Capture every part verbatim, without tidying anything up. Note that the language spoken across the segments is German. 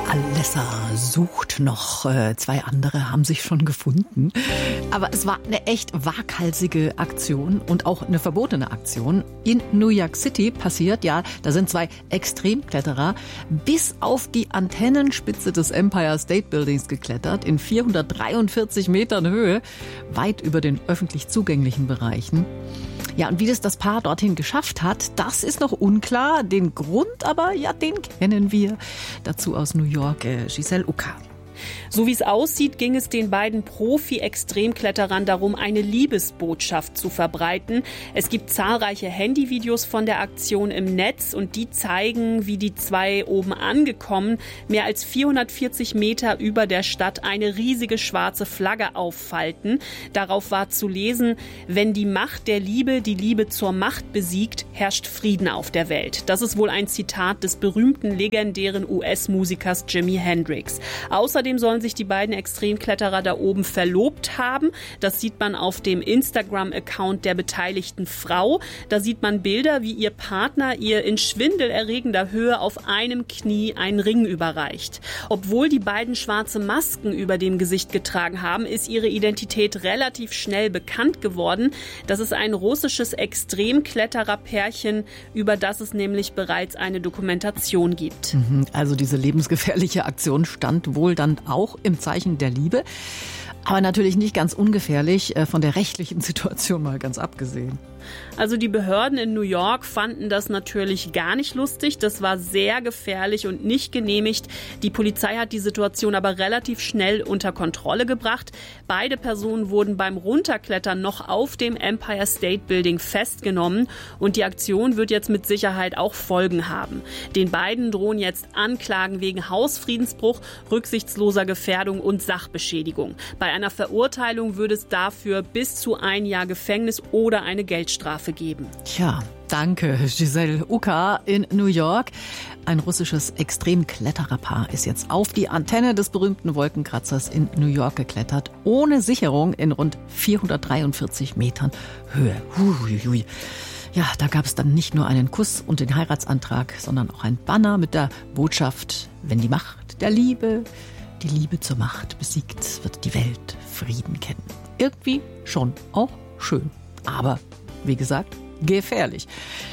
Alessa sucht noch. Äh, zwei andere haben sich schon gefunden. Aber es war eine echt waghalsige Aktion und auch eine verbotene Aktion. In New York City passiert, ja, da sind zwei Extremkletterer bis auf die Antennenspitze des Empire State Buildings geklettert, in vierhundertdreiundvierzig Metern Höhe, weit über den öffentlich zugänglichen Bereichen. Ja, und wie das das Paar dorthin geschafft hat, das ist noch unklar. Den Grund aber, ja, den kennen wir. Dazu aus New York, äh, Giselle Ucker. So wie es aussieht, ging es den beiden Profi-Extremkletterern darum, eine Liebesbotschaft zu verbreiten. Es gibt zahlreiche Handyvideos von der Aktion im Netz und die zeigen, wie die zwei oben angekommen, mehr als vierhundertvierzig Meter über der Stadt eine riesige schwarze Flagge auffalten. Darauf war zu lesen: Wenn die Macht der Liebe die Liebe zur Macht besiegt, herrscht Frieden auf der Welt. Das ist wohl ein Zitat des berühmten, legendären U S-Musikers Jimi Hendrix. Außerdem sollen sich die beiden Extremkletterer da oben verlobt haben. Das sieht man auf dem Instagram-Account der beteiligten Frau. Da sieht man Bilder, wie ihr Partner ihr in schwindelerregender Höhe auf einem Knie einen Ring überreicht. Obwohl die beiden schwarze Masken über dem Gesicht getragen haben, ist ihre Identität relativ schnell bekannt geworden. Das ist ein russisches Extremkletterer-Pärchen, über das es nämlich bereits eine Dokumentation gibt. Also diese lebensgefährliche Aktion stand wohl dann auch im Zeichen der Liebe. Aber natürlich nicht ganz ungefährlich, von der rechtlichen Situation mal ganz abgesehen. Also die Behörden in New York fanden das natürlich gar nicht lustig. Das war sehr gefährlich und nicht genehmigt. Die Polizei hat die Situation aber relativ schnell unter Kontrolle gebracht. Beide Personen wurden beim Runterklettern noch auf dem Empire State Building festgenommen. Und die Aktion wird jetzt mit Sicherheit auch Folgen haben. Den beiden drohen jetzt Anklagen wegen Hausfriedensbruch, rücksichtsloser Gefährdung und Sachbeschädigung. Bei einer Verurteilung würde es dafür bis zu ein Jahr Gefängnis oder eine Geldstrafe geben. Tja, danke Giselle Ucker in New York. Ein russisches Extremklettererpaar ist jetzt auf die Antenne des berühmten Wolkenkratzers in New York geklettert, ohne Sicherung in rund vierhundertdreiundvierzig Metern Höhe. Hui, hui. Ja, da gab es dann nicht nur einen Kuss und den Heiratsantrag, sondern auch ein Banner mit der Botschaft: Wenn die Macht der Liebe die Liebe zur Macht besiegt, wird die Welt Frieden kennen. Irgendwie schon auch schön, aber wie gesagt, gefährlich.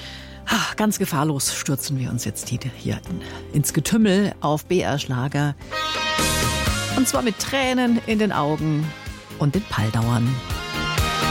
Ach, ganz gefahrlos stürzen wir uns jetzt hier in, ins Getümmel auf B R Schlager. Und zwar mit Tränen in den Augen und den Palldauern.